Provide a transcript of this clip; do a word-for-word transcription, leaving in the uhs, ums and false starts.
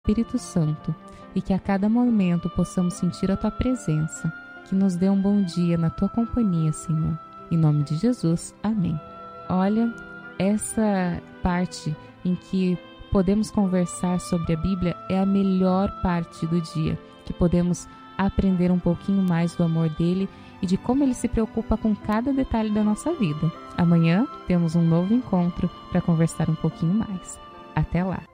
Espírito Santo e que a cada momento possamos sentir a Tua presença. Que nos dê um bom dia na Tua companhia, Senhor. Em nome de Jesus, amém. Olha, essa parte em que podemos conversar sobre a Bíblia é a melhor parte do dia, que podemos aprender um pouquinho mais do amor dele e de como ele se preocupa com cada detalhe da nossa vida. Amanhã temos um novo encontro para conversar um pouquinho mais. Até lá!